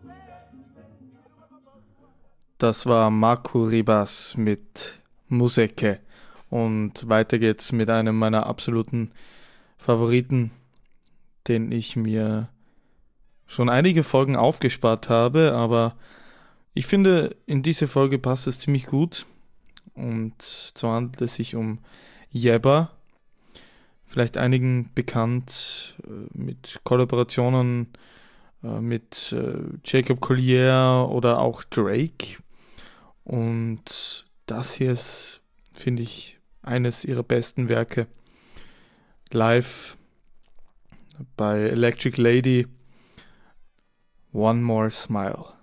Das war Marco Ribas mit Museke. Und weiter geht's mit einem meiner absoluten Favoriten, den ich mir schon einige Folgen aufgespart habe, aber ich finde, in diese Folge passt es ziemlich gut. Und zwar handelt es sich um Yebba, vielleicht einigen bekannt mit Kollaborationen mit Jacob Collier oder auch Drake. Und das hier ist, finde ich, eines ihrer besten Werke. Live bei Electric Lady, One More Smile.